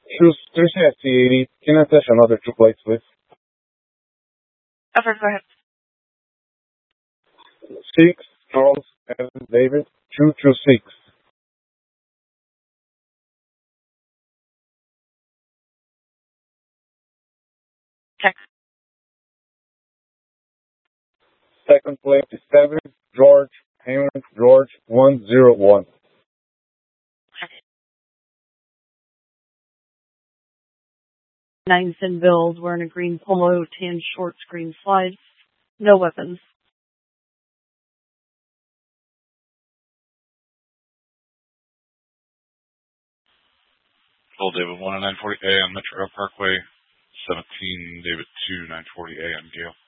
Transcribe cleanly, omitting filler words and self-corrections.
Choose 380. Can I attach another two plates, please? Okay, go ahead. 6, Charles Evan David, 226. Okay. Second plate is 7, George Henry George 101. Okay. 9 thin bills wearing a green polo, tan shorts, green slides. No weapons. Full David 1 at 940 AM, Metro Parkway, 17 David 2, 940 AM, Gale.